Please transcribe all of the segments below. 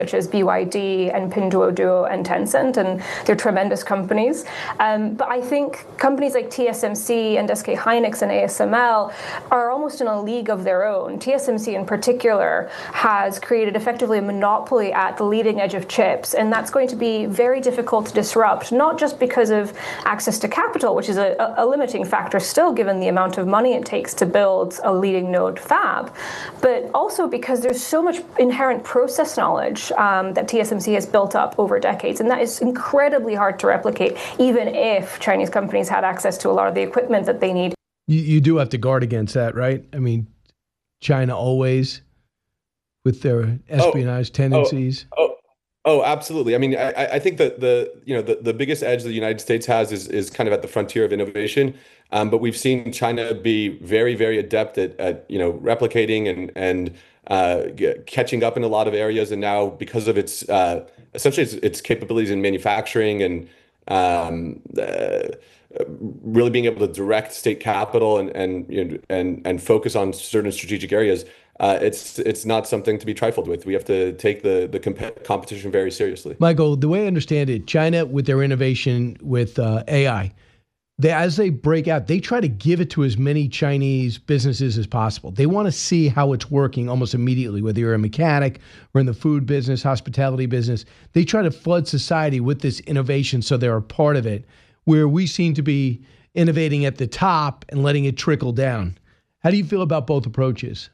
such as BYD and Pinduoduo and Tencent, and they're tremendous companies. But I think companies like TSMC and SK Hynix and ASML are almost in a league of their own. TSMC in particular has created effectively a monopoly at the leading edge of chips, and that's going to be very difficult to disrupt, not just because of access to capital, which is a limiting factor still given the amount of money it takes to build a leading node fab, but also because there's so much inherent process knowledge that TSMC has built up over decades, and that is incredibly hard to replicate, even if Chinese companies had access to a lot of the equipment that they need. You do have to guard against that, right? I mean, China always, with their espionage tendencies. Oh, absolutely. I mean, I think that the biggest edge the United States has is kind of at the frontier of innovation. But we've seen China be very, very adept at replicating and catching up in a lot of areas. And now, because of its essentially its capabilities in manufacturing and really being able to direct state capital and focus on certain strategic areas, it's not something to be trifled with. We have to take the competition very seriously. Michael, the way I understand it, China with their innovation with AI, as they break out, they try to give it to as many Chinese businesses as possible. They want to see how it's working almost immediately, whether you're a mechanic or in the food business, hospitality business. They try to flood society with this innovation so they're a part of it, where we seem to be innovating at the top and letting it trickle down. How do you feel about both approaches?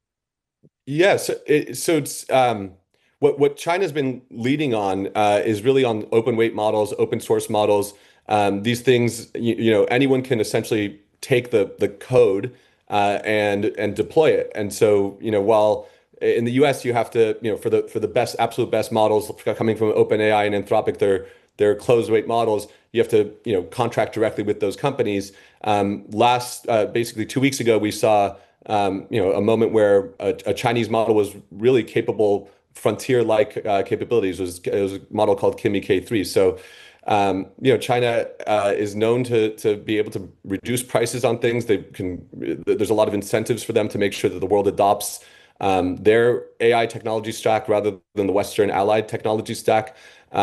Yes. It's what China's been leading on is really on open weight models, open source models. These things, anyone can essentially take the code and deploy it. And so, while in the US you have to, for the absolute best models coming from OpenAI and Anthropic, they're closed weight models. You have to, contract directly with those companies. Basically 2 weeks ago, we saw a moment where a Chinese model was really capable, frontier-like capabilities. It was a model called Kimi K3. So, China is known to be able to reduce prices on things. There's a lot of incentives for them to make sure that the world adopts their AI technology stack rather than the Western allied technology stack.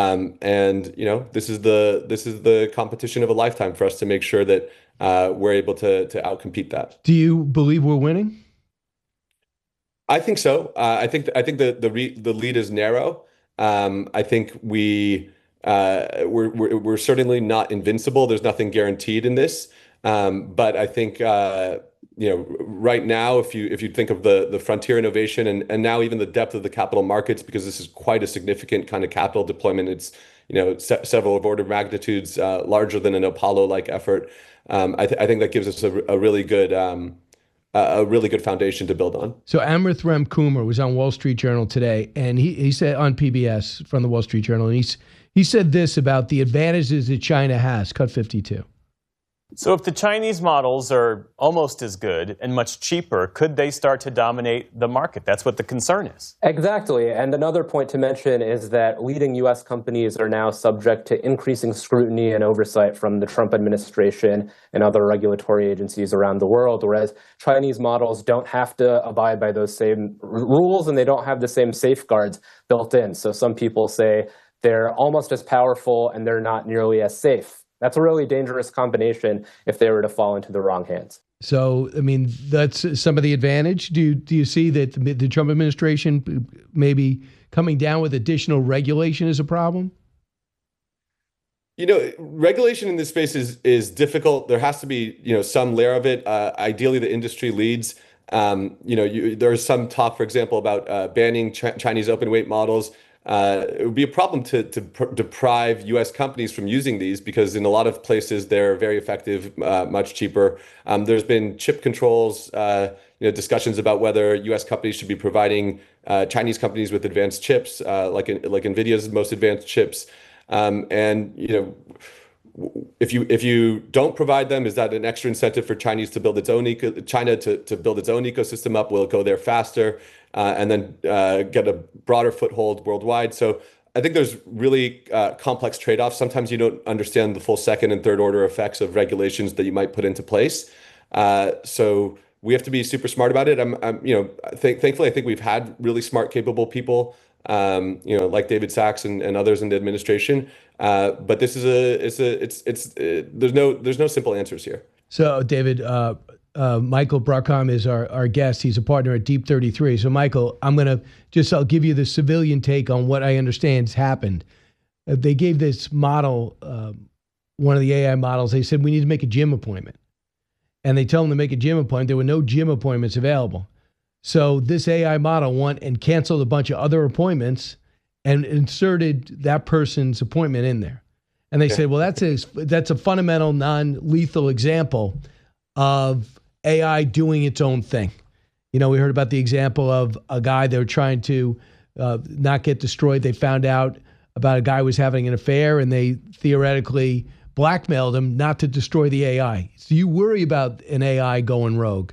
This is the competition of a lifetime for us to make sure that we're able to outcompete that. Do you believe we're winning? I think so. I think the lead is narrow. I think we're certainly not invincible. There's nothing guaranteed in this. But I think right now, if you think of the frontier innovation and now even the depth of the capital markets, because this is quite a significant kind of capital deployment. It's several of order of magnitudes larger than an Apollo-like effort. I think that gives us a really good foundation to build on. So Amrith Ramkumar was on Wall Street Journal today, and he said on PBS from the Wall Street Journal, and he said this about the advantages that China has. Cut 52. So if the Chinese models are almost as good and much cheaper, could they start to dominate the market? That's what the concern is. Exactly. And another point to mention is that leading U.S. companies are now subject to increasing scrutiny and oversight from the Trump administration and other regulatory agencies around the world, whereas Chinese models don't have to abide by those same rules and they don't have the same safeguards built in. So some people say they're almost as powerful and they're not nearly as safe. That's a really dangerous combination if they were to fall into the wrong hands. So, I mean, that's some of the advantage. Do you see that the Trump administration maybe coming down with additional regulation is a problem? Regulation in this space is difficult. There has to be, some layer of it. Ideally, the industry leads. There's some talk, for example, about banning Chinese open weight models. It would be a problem to deprive U.S. companies from using these because in a lot of places they're very effective, much cheaper. There's been chip controls, discussions about whether U.S. companies should be providing Chinese companies with advanced chips, like NVIDIA's most advanced chips. If you don't provide them, is that an extra incentive for China to build its own ecosystem up? Will it go there faster and then get a broader foothold worldwide? So I think there's really complex trade-offs. Sometimes you don't understand the full second and third order effects of regulations that you might put into place. So we have to be super smart about it. Thankfully, I think we've had really smart, capable people like David Sachs and others in the administration. But this is there's no simple answers here. So, David, Michael Bruckheimer is our guest. He's a partner at Deep 33. So, Michael, I'll give you the civilian take on what I understand has happened. They gave this model, one of the AI models, they said, we need to make a gym appointment. And they tell them to make a gym appointment. There were no gym appointments available. So this AI model went and canceled a bunch of other appointments and inserted that person's appointment in there. And they said, well, that's a fundamental non-lethal example of AI doing its own thing. We heard about the example of a guy they were trying to not get destroyed. They found out about a guy who was having an affair, and they theoretically blackmailed him not to destroy the AI. So you worry about an AI going rogue?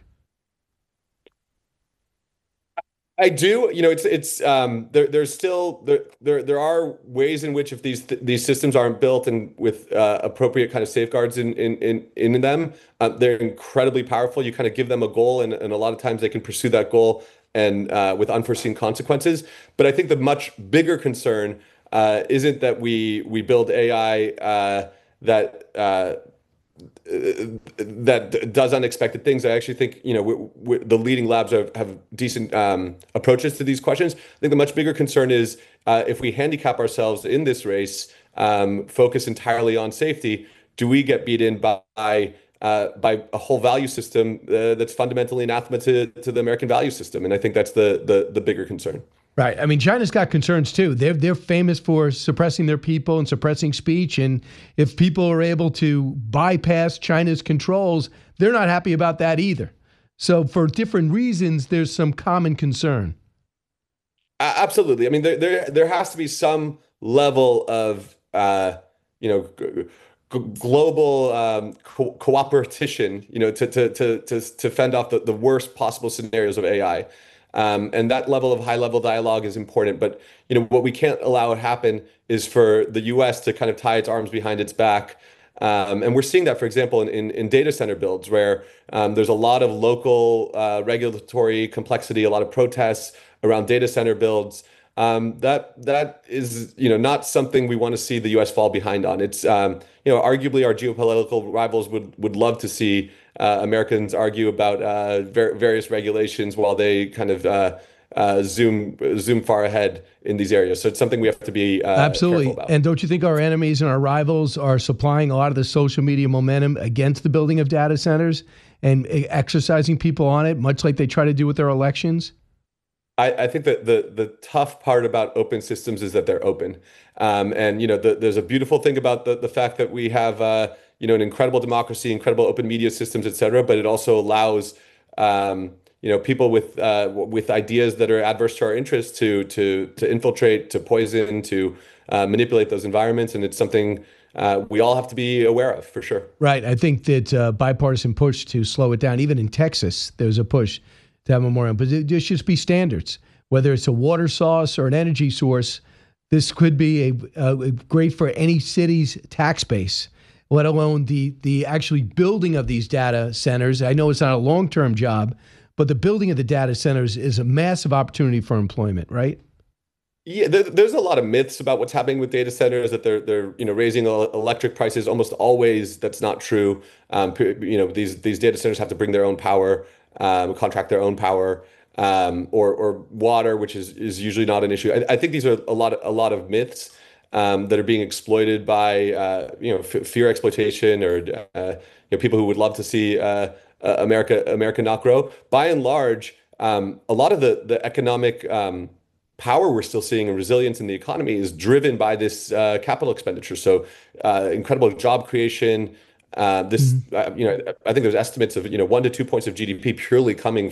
I do. There's still there are ways in which if these systems aren't built and with appropriate kind of safeguards in them, they're incredibly powerful. You kind of give them a goal, and a lot of times they can pursue that goal and with unforeseen consequences. But I think the much bigger concern isn't that we build AI that does unexpected things. I actually think the leading labs have decent approaches to these questions. I think the much bigger concern is if we handicap ourselves in this race, focus entirely on safety, do we get beaten by a whole value system that's fundamentally anathema to the American value system? And I think that's the bigger concern. Right. I mean, China's got concerns too. They're famous for suppressing their people and suppressing speech. And if people are able to bypass China's controls, they're not happy about that either. So for different reasons, there's some common concern. Absolutely. I mean, there has to be some level of global cooperation, to fend off the worst possible scenarios of AI. And that level of high-level dialogue is important. But what we can't allow it happen is for the U.S. to kind of tie its arms behind its back. And we're seeing that, for example, in data center builds, where there's a lot of local regulatory complexity, a lot of protests around data center builds. That is not something we want to see the U.S. fall behind on. It's arguably our geopolitical rivals would love to see Americans argue about various regulations while they kind of zoom far ahead in these areas. So it's something we have to be absolutely careful about. And don't you think our enemies and our rivals are supplying a lot of the social media momentum against the building of data centers and exercising people on it, much like they try to do with their elections? I think that the tough part about open systems is that they're open. And there's a beautiful thing about the fact that we have an incredible democracy, incredible open media systems, et cetera, but it also allows people with ideas that are adverse to our interests to infiltrate, to poison, to manipulate those environments. And it's something we all have to be aware of, for sure. Right. I think that bipartisan push to slow it down. Even in Texas, there's a push to have a moratorium, but there should be standards. Whether it's a water source or an energy source, this could be a great for any city's tax base, let alone the actually building of these data centers. I know it's not a long-term job, but the building of the data centers is a massive opportunity for employment, right? Yeah, there's a lot of myths about what's happening with data centers, that they're raising electric prices. Almost always, that's not true. These data centers have to bring their own power, contract their own power, or water, which is usually not an issue. I think these are a lot of myths that are being exploited by fear exploitation or people who would love to see America not grow. By and large, a lot of the economic power we're still seeing and resilience in the economy is driven by this capital expenditure. So incredible job creation. I think there's estimates of 1 to 2 points of GDP purely coming